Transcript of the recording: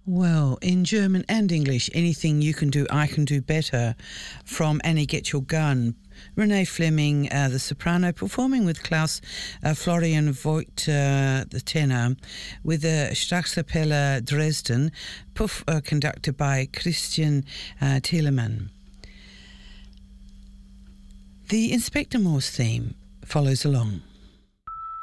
Well, in German and English, Anything You Can Do, I Can Do Better, from Annie Get Your Gun. Renee Fleming, the soprano, performing with Klaus Florian Voigt, the tenor, with the Staatskapelle Dresden, conducted by Christian Thielemann. The Inspector Morse theme follows along.